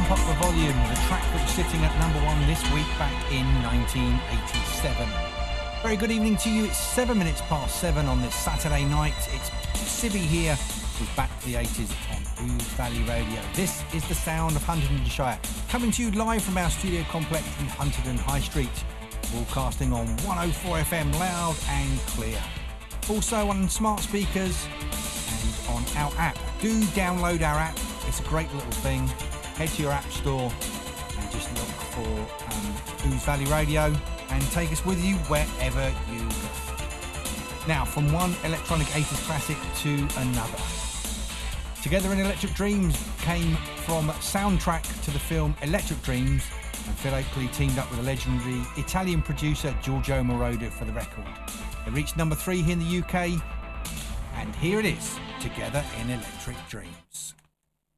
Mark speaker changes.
Speaker 1: Up the Volume, the track that was sitting at number one this week back in 1987. Very good evening to you. It's 7 minutes past 7 on this Saturday night. It's Sibby here with Back to the 80s on Ouse Valley Radio. This is the sound of Huntingdon Shire, coming to you live from our studio complex in Huntingdon High Street, broadcasting on 104 FM loud and clear. Also on smart speakers and on our app. Do download our app. It's a great little thing. Head to your app store and just look for Ouse Valley Radio and take us with you wherever you go. Now, from one electronic 80s classic to another. Together in Electric Dreams came from soundtrack to the film Electric Dreams, and Phil Oakley teamed up with the legendary Italian producer Giorgio Moroder for the record. It reached number 3 here in the UK, and here it is, Together in Electric Dreams.